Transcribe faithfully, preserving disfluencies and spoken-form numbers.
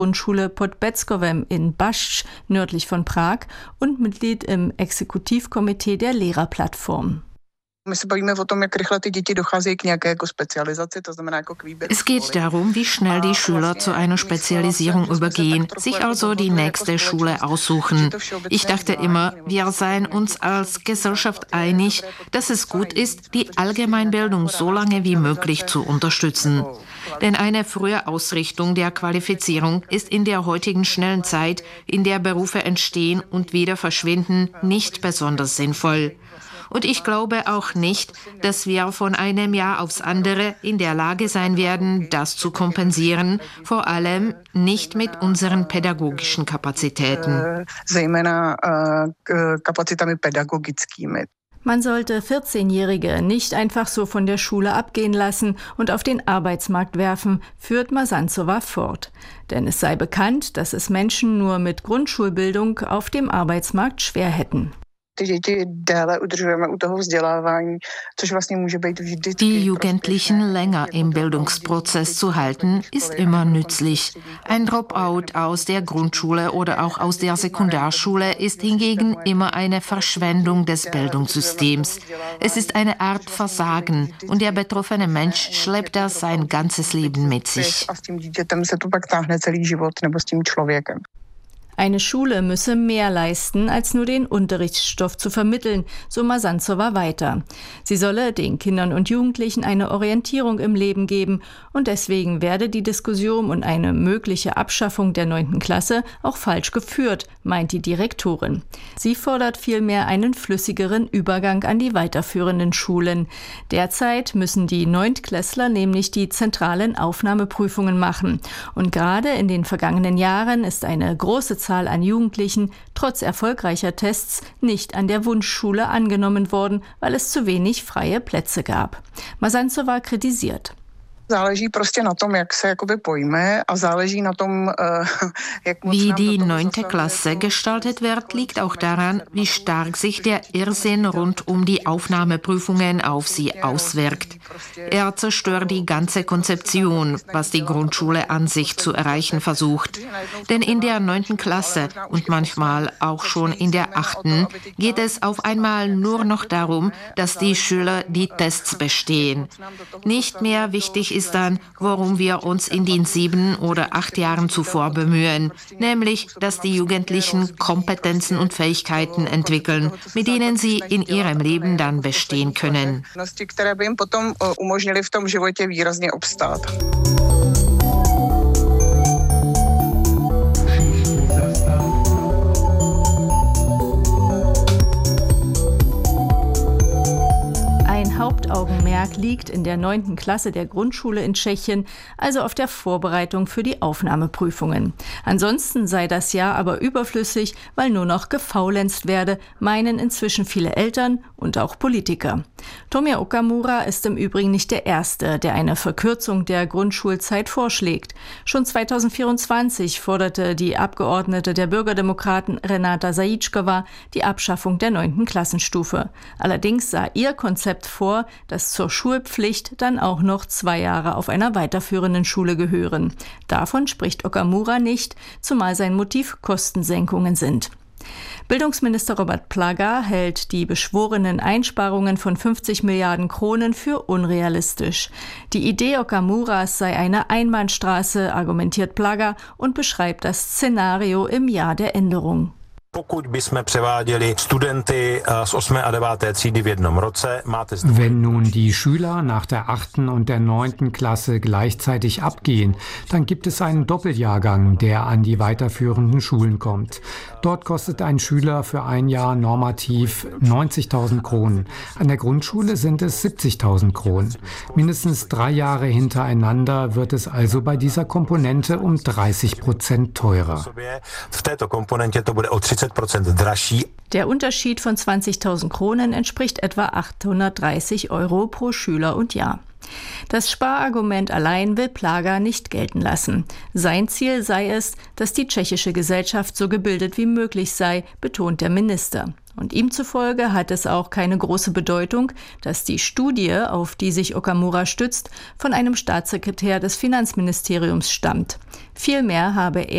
Grundschule pod Beckovem in Bašť nördlich von Prag und Mitglied im Exekutivkomitee der Lehrerplattform. Es geht darum, wie schnell die Schüler zu einer Spezialisierung übergehen, sich also die nächste Schule aussuchen. Ich dachte immer, wir seien uns als Gesellschaft einig, dass es gut ist, die Allgemeinbildung so lange wie möglich zu unterstützen. Denn eine frühe Ausrichtung der Qualifizierung ist in der heutigen schnellen Zeit, in der Berufe entstehen und wieder verschwinden, nicht besonders sinnvoll. Und ich glaube auch nicht, dass wir von einem Jahr aufs andere in der Lage sein werden, das zu kompensieren, vor allem nicht mit unseren pädagogischen Kapazitäten. Man sollte vierzehnjährige nicht einfach so von der Schule abgehen lassen und auf den Arbeitsmarkt werfen, führt Mazantsova fort. Denn es sei bekannt, dass es Menschen nur mit Grundschulbildung auf dem Arbeitsmarkt schwer hätten. Die Jugendlichen länger im Bildungsprozess zu halten, ist immer nützlich. Ein Dropout aus der Grundschule oder auch aus der Sekundarschule ist hingegen immer eine Verschwendung des Bildungssystems. Es ist eine Art Versagen und der betroffene Mensch schleppt das sein ganzes Leben mit sich. Eine Schule müsse mehr leisten, als nur den Unterrichtsstoff zu vermitteln, so Mazantsova weiter. Sie solle den Kindern und Jugendlichen eine Orientierung im Leben geben und deswegen werde die Diskussion um eine mögliche Abschaffung der neunten Klasse auch falsch geführt, meint die Direktorin. Sie fordert vielmehr einen flüssigeren Übergang an die weiterführenden Schulen. Derzeit müssen die Neuntklässler nämlich die zentralen Aufnahmeprüfungen machen. Und gerade in den vergangenen Jahren ist eine große Zahl an Jugendlichen trotz erfolgreicher Tests nicht an der Wunschschule angenommen worden, weil es zu wenig freie Plätze gab. Mazantsova kritisiert. Wie die neunte Klasse gestaltet wird, liegt auch daran, wie stark sich der Irrsinn rund um die Aufnahmeprüfungen auf sie auswirkt. Er zerstört die ganze Konzeption, was die Grundschule an sich zu erreichen versucht. Denn in der neunten Klasse und manchmal auch schon in der achten geht es auf einmal nur noch darum, dass die Schüler die Tests bestehen. Nicht mehr wichtig ist ist dann, worum wir uns in den sieben oder acht Jahren zuvor bemühen, nämlich, dass die Jugendlichen Kompetenzen und Fähigkeiten entwickeln, mit denen sie in ihrem Leben dann bestehen können. Hauptaugenmerk liegt in der neunten Klasse der Grundschule in Tschechien, also auf der Vorbereitung für die Aufnahmeprüfungen. Ansonsten sei das Jahr aber überflüssig, weil nur noch gefaulenzt werde, meinen inzwischen viele Eltern und auch Politiker. Tomio Okamura ist im Übrigen nicht der Erste, der eine Verkürzung der Grundschulzeit vorschlägt. Schon zweitausendvierundzwanzig forderte die Abgeordnete der Bürgerdemokraten Renata Zajíčková die Abschaffung der neunten Klassenstufe. Allerdings sah ihr Konzept vor, dass zur Schulpflicht dann auch noch zwei Jahre auf einer weiterführenden Schule gehören. Davon spricht Okamura nicht, zumal sein Motiv Kostensenkungen sind. Bildungsminister Robert Plaga hält die beschworenen Einsparungen von fünfzig Milliarden Kronen für unrealistisch. Die Idee Okamuras sei eine Einbahnstraße, argumentiert Plaga und beschreibt das Szenario im Jahr der Änderung. Wenn nun die Schüler nach der achten und der neunten Klasse gleichzeitig abgehen, dann gibt es einen Doppeljahrgang, der an die weiterführenden Schulen kommt. Dort kostet ein Schüler für ein Jahr normativ neunzigtausend Kronen. An der Grundschule sind es siebzigtausend Kronen. Mindestens drei Jahre hintereinander wird es also bei dieser Komponente um dreißig Prozent teurer. Der Unterschied von zwanzigtausend Kronen entspricht etwa achthundertdreißig Euro pro Schüler und Jahr. Das Sparargument allein will Plaga nicht gelten lassen. Sein Ziel sei es, dass die tschechische Gesellschaft so gebildet wie möglich sei, betont der Minister. Und ihm zufolge hat es auch keine große Bedeutung, dass die Studie, auf die sich Okamura stützt, von einem Staatssekretär des Finanzministeriums stammt. Vielmehr habe er